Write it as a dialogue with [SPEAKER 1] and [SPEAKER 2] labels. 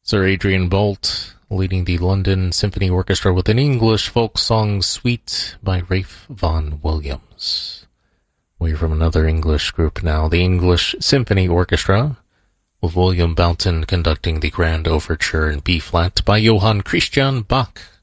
[SPEAKER 1] Sir Adrian Boult leading the London Symphony Orchestra with an English folk song suite by Ralph Vaughan Williams. We're from another English group now, the English Symphony Orchestra, with William Boughton conducting the Grand Overture in B-flat by Johann Christian Bach.